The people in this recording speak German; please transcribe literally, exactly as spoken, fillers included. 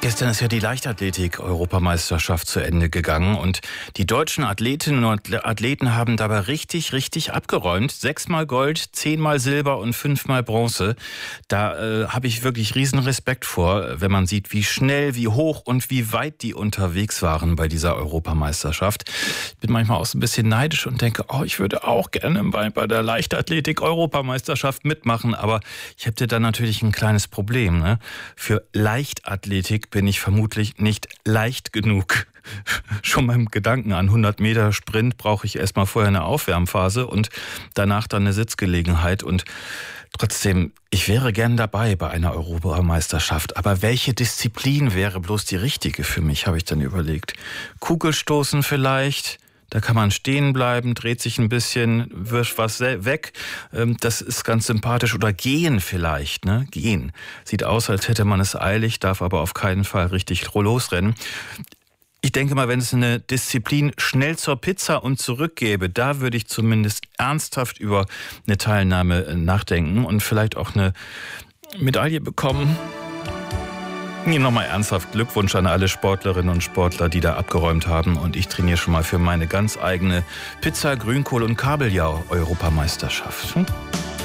Gestern ist ja die Leichtathletik-Europameisterschaft zu Ende gegangen und die deutschen Athletinnen und Athleten haben dabei richtig, richtig abgeräumt. Sechsmal Gold, zehnmal Silber und fünfmal Bronze. Da äh, habe ich wirklich riesen Respekt vor, wenn man sieht, wie schnell, wie hoch und wie weit die unterwegs waren bei dieser Europameisterschaft. Ich bin manchmal auch so ein bisschen neidisch und denke, oh, ich würde auch gerne bei, bei der Leichtathletik-Europameisterschaft mitmachen, aber ich hätte da natürlich ein kleines Problem, ne? Für Leichtathletik bin ich vermutlich nicht leicht genug. Schon beim Gedanken an hundert Meter Sprint brauche ich erstmal vorher eine Aufwärmphase und danach dann eine Sitzgelegenheit. Und trotzdem, ich wäre gern dabei bei einer Europameisterschaft. Aber welche Disziplin wäre bloß die richtige für mich, habe ich dann überlegt. Kugelstoßen vielleicht. Da kann man stehen bleiben, dreht sich ein bisschen, wirft was weg. Das ist ganz sympathisch. Oder gehen vielleicht, ne? Gehen. Sieht aus, als hätte man es eilig, darf aber auf keinen Fall richtig losrennen. Ich denke mal, wenn es eine Disziplin schnell zur Pizza und zurück gäbe, da würde ich zumindest ernsthaft über eine Teilnahme nachdenken und vielleicht auch eine Medaille bekommen. Nee, nochmal ernsthaft Glückwunsch an alle Sportlerinnen und Sportler, die da abgeräumt haben. Und ich trainiere schon mal für meine ganz eigene Pizza, Grünkohl und Kabeljau-Europameisterschaft. Hm?